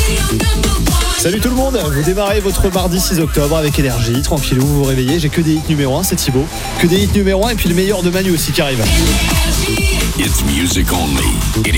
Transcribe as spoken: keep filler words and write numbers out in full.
Salut tout le monde, vous démarrez votre mardi six octobre avec énergie, tranquillou, vous vous réveillez, j'ai que des hits numéro un, c'est Thibaut. Que des hits numéro un et puis le meilleur de Manu aussi qui arrive. It's music only. It